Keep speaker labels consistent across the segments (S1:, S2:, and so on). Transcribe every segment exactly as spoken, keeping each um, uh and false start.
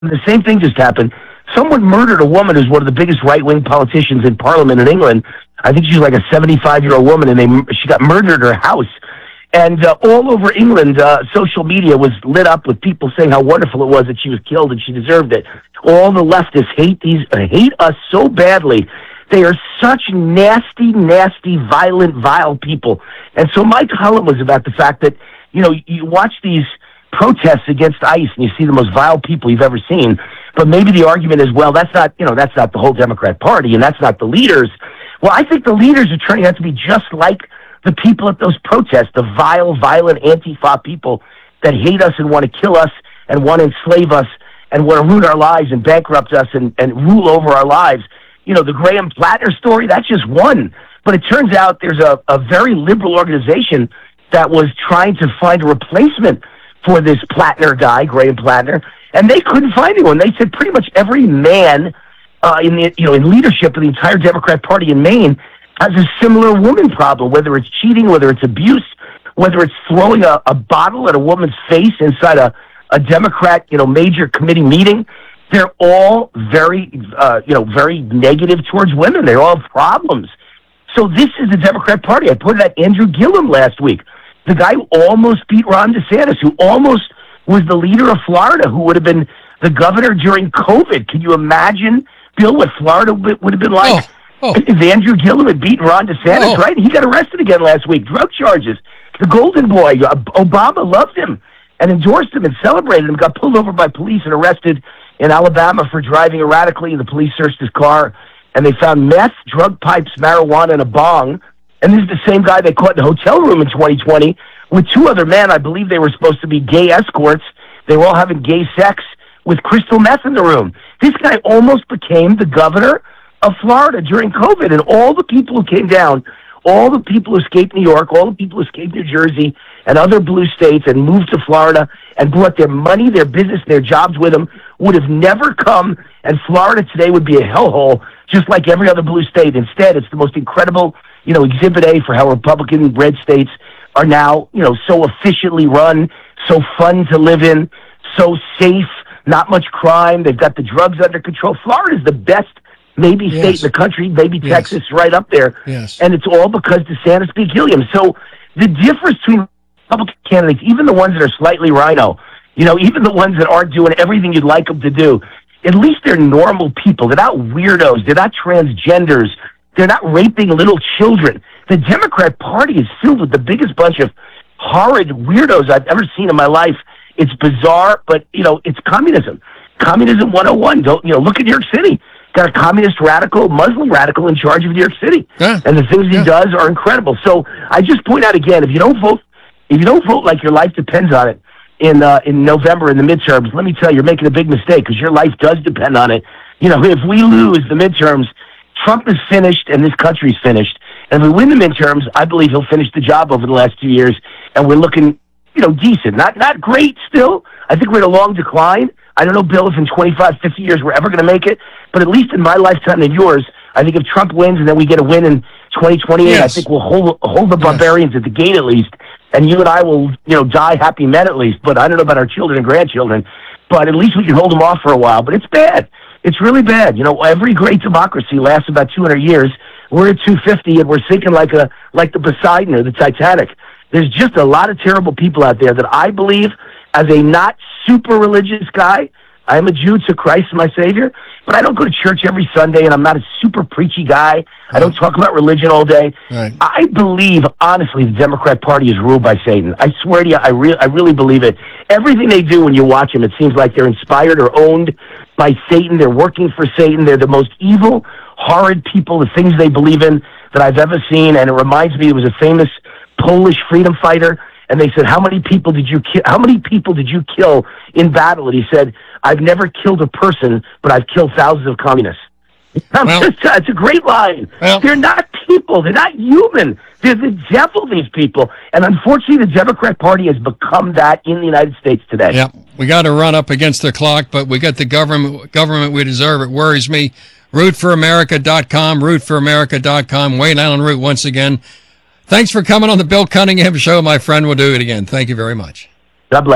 S1: The same thing just happened. Someone murdered a woman who's one of the biggest right-wing politicians in Parliament in England. I think she's like a seventy-five-year-old woman, and they she got murdered at her house. And uh, all over England, uh, social media was lit up with people saying how wonderful it was that she was killed and she deserved it. All the leftists hate these, uh, hate us so badly. They are such nasty, nasty, violent, vile people. And so my column was about the fact that, you know, you watch these protests against ICE and you see the most vile people you've ever seen. But maybe the argument is, well, that's not, you know, that's not the whole Democrat Party and that's not the leaders. Well, I think the leaders are turning out to be just like the people at those protests, the vile, violent Antifa people that hate us and want to kill us and want to enslave us and want to ruin our lives and bankrupt us and, and rule over our lives. You know, the Graham Plattner story, that's just one. But it turns out there's a, a very liberal organization that was trying to find a replacement for this Plattner guy, Graham Plattner, and they couldn't find anyone. They said pretty much every man uh, in the you know in leadership of the entire Democrat Party in Maine has a similar woman problem, whether it's cheating, whether it's abuse, whether it's throwing a, a bottle at a woman's face inside a, a Democrat, you know, major committee meeting. They're all very, uh, you know, very negative towards women. They all have problems. So this is the Democrat Party. I pointed out Andrew Gillum last week, the guy who almost beat Ron DeSantis, who almost was the leader of Florida, who would have been the governor during COVID. Can you imagine, Bill, what Florida would have been like? Oh. Oh. If Andrew Gillum had beaten Ron DeSantis, oh. right? He got arrested again last week. Drug charges. The golden boy, Obama loved him and endorsed him and celebrated him, got pulled over by police and arrested in Alabama for driving erratically. The police searched his car, and they found meth, drug pipes, marijuana, and a bong. And this is the same guy they caught in a hotel room in twenty twenty with two other men. I believe they were supposed to be gay escorts. They were all having gay sex with crystal meth in the room. This guy almost became the governor of Florida during COVID, and all the people who came down, all the people who escaped New York, all the people who escaped New Jersey and other blue states and moved to Florida and brought their money, their business, their jobs with them, would have never come, and Florida today would be a hellhole, just like every other blue state. Instead, it's the most incredible, you know, exhibit A for how Republican red states are now, you know, so efficiently run, so fun to live in, so safe, not much crime. They've got the drugs under control. Florida is the best maybe yes. state in the country, maybe yes. Texas right up there.
S2: Yes.
S1: And it's all because DeSantis beat Gilliam. So the difference between Republican candidates, even the ones that are slightly rhino, you know, even the ones that aren't doing everything you'd like them to do, at least they're normal people. They're not weirdos. They're not transgenders. They're not raping little children. The Democrat Party is filled with the biggest bunch of horrid weirdos I've ever seen in my life. It's bizarre, but, you know, it's communism. Communism one oh one. Don't, you know, look at New York City. Got a communist radical, Muslim radical in charge of New York City.
S2: Yeah.
S1: And the things
S2: yeah.
S1: he does are incredible. So I just point out again, if you don't vote, if you don't vote like your life depends on it in uh, in November in the midterms, let me tell you, you're making a big mistake because your life does depend on it. You know, if we lose the midterms, Trump is finished and this country's finished. And if we win the midterms, I believe he'll finish the job over the last two years. And we're looking, you know, decent. Not not great still. I think we're in a long decline. I don't know, Bill, if in twenty-five, fifty years we're ever going to make it. But at least in my lifetime and yours, I think if Trump wins and then we get a win in twenty twenty-eight, yes. I think we'll hold hold the barbarians yes. at the gate at least. And you and I will, you know, die happy men at least. But I don't know about our children and grandchildren. But at least we can hold them off for a while. But it's bad. It's really bad. You know, every great democracy lasts about two hundred years. We're at two fifty and we're sinking like a like the Poseidon or the Titanic. There's just a lot of terrible people out there that I believe, as a not super religious guy, I am a Jew to Christ my Savior, but I don't go to church every Sunday, and I'm not a super preachy guy. Right. I don't talk about religion all day.
S2: Right.
S1: I believe, honestly, the Democrat Party is ruled by Satan. I swear to you, I, re- I really believe it. Everything they do when you watch them, it seems like they're inspired or owned by Satan. They're working for Satan. They're the most evil, horrid people, the things they believe in that I've ever seen, and it reminds me, it was a famous Polish freedom fighter, and they said, how many people did you ki- how many people did you kill in battle? And he said, I've never killed a person, but I've killed thousands of communists. I'm
S2: well,
S1: just, uh, it's a great line.
S2: Well,
S1: they're not people. They're not human. They're the devil, these people. And unfortunately, the Democrat Party has become that in the United States today.
S2: Yeah, we got to run up against the clock, but we got the government government we deserve. It worries me. root for america dot com, root for america dot com. Wayne Allyn Root once again. Thanks for coming on the Bill Cunningham Show, my friend. We'll do it again. Thank you very much.
S1: God bless.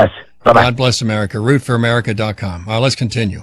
S1: Bye-bye.
S2: God bless America. root for america dot com. All right, let's continue.